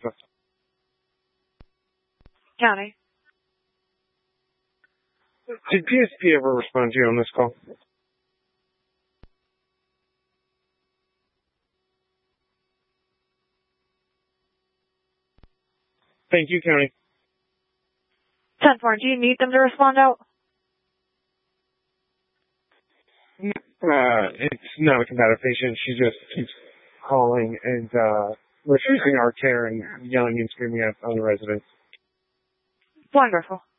Alpha. County. Did PSP ever respond to you on this call? Thank you, County. 10-4, do you need them to respond out? It's not a combative patient. She just keeps calling and refusing our care and yelling and screaming at other residents. Wonderful.